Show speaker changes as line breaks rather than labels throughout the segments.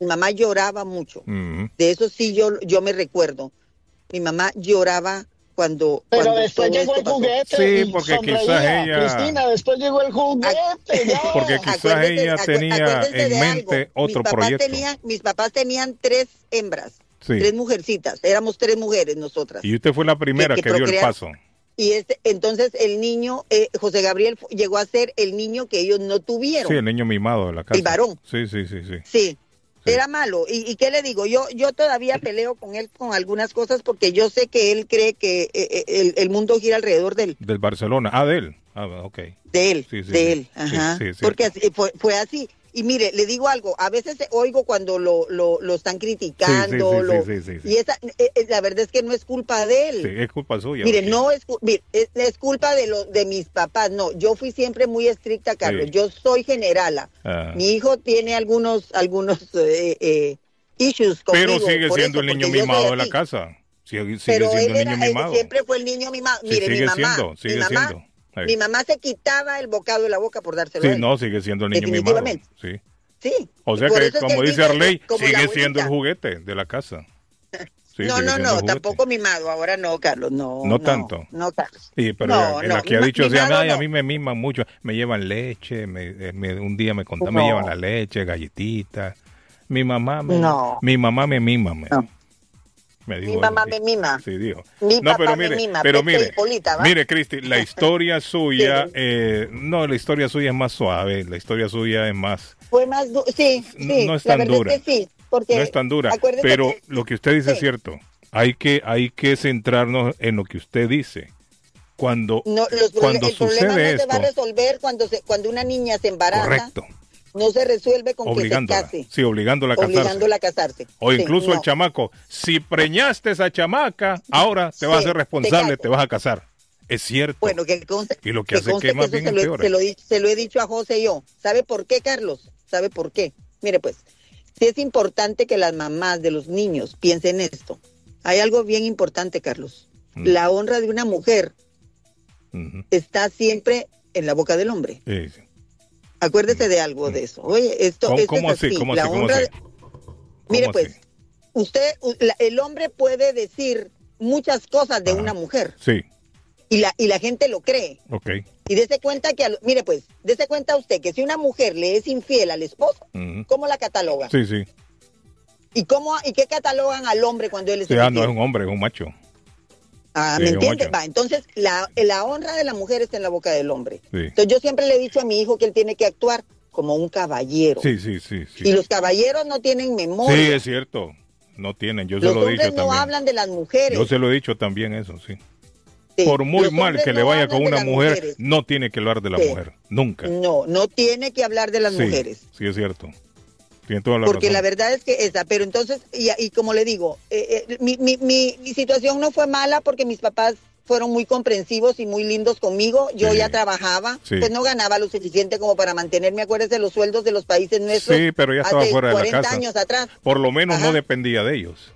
Mi mamá lloraba mucho.
Ujú.
De eso sí yo me recuerdo. Mi mamá lloraba
Pero
cuando
después
todo
llegó
esto
el
pasó.
juguete
Sí,
y
porque quizás
sonreía.
ella,
Cristina, después llegó el juguete, ya.
porque quizás ella tenía
Acuérdense
en
de algo.
mente otro proyecto.
Mis papás tenían 3 hembras,
Sí.
3 mujercitas. Éramos 3 mujeres nosotras.
Y usted fue la primera que dio el
procrearon.
paso.
Y entonces el niño, José Gabriel, llegó a ser el niño que ellos no tuvieron.
Sí, el niño mimado de la casa.
El varón.
Sí.
Sí. Era malo. ¿Y qué le digo? Yo todavía peleo con él con algunas cosas porque yo sé que él cree que el mundo gira alrededor de él.
Del Barcelona. Ah, de él. Ah, ok.
De él,
Sí,
de él. Ajá.
Sí,
porque así, fue así. Y mire, le digo algo, a veces oigo cuando lo están criticando,
sí.
y la verdad es que no es culpa de él.
Sí, es culpa suya.
Mire,
okay.
no es, es culpa de mis papás, no, yo fui siempre muy estricta, Carlos,
Sí.
yo soy generala. Mi hijo tiene algunos issues conmigo.
Pero sigue
por
siendo
eso,
el niño
porque yo soy
mimado de la
así.
casa. Sigue
Pero
siendo
él
el niño mimado.
siempre fue el niño mimado.
Sí,
Mire,
sigue siendo.
Mi mamá se quitaba el bocado de la boca por dárselo a
Sí,
él.
no, sigue siendo el niño mimado. Sí.
Sí.
O sea
Por
que,
eso es
como
él
dice
dice,
Arley,
como la
sigue
abuelita.
siendo el juguete de la casa. Sí,
no,
sigue siendo el juguete.
tampoco mimado. Ahora no, Carlos, no.
No tanto.
No, Carlos.
Sí, pero
no,
en la que ha dicho,
mimado,
ay, a mí me miman mucho, me llevan leche, un día me contaron, me llevan la leche, galletitas. Mi mamá me mima. Me dijo,
mi mamá me mima.
Sí, dijo.
Mi
No,
papá
pero mire,
me mima.
pero
Pepe
mire,
Hipólita, ¿va?
mire, Cristi, la historia suya,
Sí.
la historia suya es más suave, la historia suya es más...
Fue más sí,
no es
la
tan
verdad
dura.
es que sí, porque
No es tan dura,
acuérdese
pero
que-
lo que usted dice es
sí.
cierto. Hay que centrarnos en lo que usted dice. Cuando
No,
cuando
el problema no
sucede
se va a
esto,
resolver cuando una niña se embaraza.
correcto,
No se resuelve con
obligándola,
que se case.
sí, obligándola a casarse.
Obligándola a casarse.
O
Sí,
incluso el
no.
chamaco, si preñaste a esa chamaca, ahora te vas a ser responsable, te vas a casar. Es cierto.
Bueno, que conste,
Y lo que hace
conste
que más
eso
bien
se
empeore.
se lo he dicho a José y yo. ¿Sabe por qué, Carlos? ¿Sabe por qué? Mire, pues, sí es importante que las mamás de los niños piensen esto. Hay algo bien importante, Carlos. La honra de una mujer está siempre en la boca del hombre.
Sí.
Acuérdese de algo de eso. Oye, esto
¿Cómo
es
así? ¿Cómo
la
así? ¿Cómo
honra
así?
Mire,
¿Cómo
pues,
así?
el hombre puede decir muchas cosas de una mujer
Sí,
y la gente lo cree.
ok.
Y dése cuenta mire, pues, dése cuenta usted que si una mujer le es infiel al esposo, ¿cómo la cataloga?
Sí, sí.
¿Y qué catalogan al hombre cuando él es
Sí,
infiel?
no es un hombre, es un macho.
Ah,
Sí,
¿me
un
entiende?
macho.
Va, entonces la honra de la mujer está en la boca del hombre.
Sí.
Entonces yo siempre le he dicho a mi hijo que él tiene que actuar como un caballero.
Sí.
Y los caballeros no tienen memoria.
Sí, es cierto. No tienen, yo se
Los
lo he dicho
hombres no
también.
hablan de las mujeres.
Yo se lo he dicho también eso, sí.
Sí,
Por muy
los
mal
hombres
que le
no
vaya
hablan
con
de
una
las
mujer,
mujeres.
no tiene que hablar de la
Sí.
mujer. Nunca.
No tiene que hablar de las
Sí,
mujeres.
sí, es cierto. Tiene toda la
Porque
razón.
la verdad es que pero entonces, y como le digo, mi situación no fue mala porque mis papás fueron muy comprensivos y muy lindos conmigo. Yo
Sí.
ya trabajaba,
Sí.
pues no ganaba lo suficiente como para mantenerme. Acuérdese los sueldos de los países nuestros.
Sí, pero ya estaba
hace
fuera de la
40
casa.
años atrás.
Por lo menos
Ajá.
no dependía de ellos.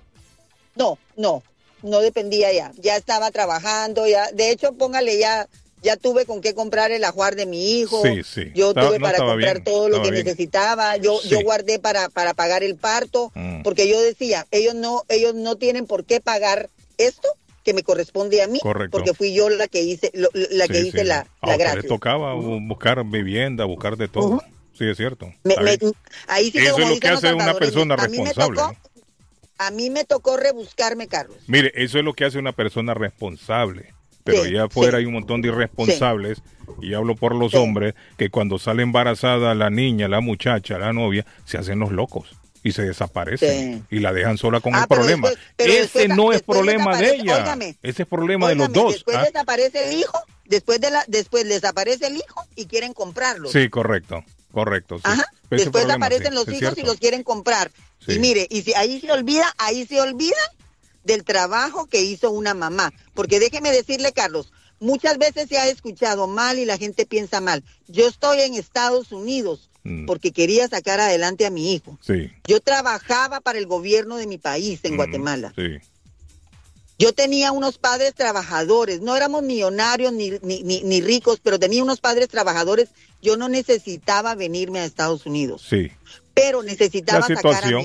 No dependía ya. Ya estaba trabajando, ya. De hecho, póngale ya tuve con qué comprar el ajuar de mi hijo.
Sí.
Yo
Estaba-
tuve
no
para
estaba
comprar
bien,
todo lo
estaba
que
bien.
necesitaba. Yo guardé para pagar el parto, porque yo decía, ellos no tienen por qué pagar esto que me corresponde a mí,
Correcto.
porque fui yo la que hice la
A usted
gracia.
le tocaba buscar vivienda, buscar de todo. Sí, es cierto.
Ahí sí que,
Eso
como
es lo
dicen
que
los
hace una
salvadoreños,
persona
a mí me
responsable.
tocó-
¿no?
A mí me tocó rebuscarme, Carlos.
Mire, eso es lo que hace una persona responsable. Pero
Sí,
allá afuera
sí.
hay un montón de irresponsables, y hablo por los hombres, que cuando sale embarazada la niña, la muchacha, la novia, se hacen los locos y se desaparecen y la dejan sola con el
pero
problema.
pero
Ese
después-
no es
después
problema de
desaparece-
ella.
óigame,
Ese es problema de los
Óigame,
dos.
Después
¿ah?
desaparece el hijo, después desaparece el hijo y quieren comprarlo.
Sí, correcto. Sí.
Ajá.
Ese
Después
problema,
aparecen
sí,
los
es
hijos y
cierto.
los quieren comprar.
Sí.
Y mire, y si ahí se olvida del trabajo que hizo una mamá. Porque déjeme decirle, Carlos, muchas veces se ha escuchado mal y la gente piensa mal. Yo estoy en Estados Unidos porque quería sacar adelante a mi hijo.
Sí.
Yo trabajaba para el gobierno de mi país, en Guatemala.
Sí.
Yo tenía unos padres trabajadores, no éramos millonarios ni ricos, pero tenía unos padres trabajadores. Yo no necesitaba venirme a Estados Unidos,
Sí.
pero necesitaba
La
sacar a mi
situación.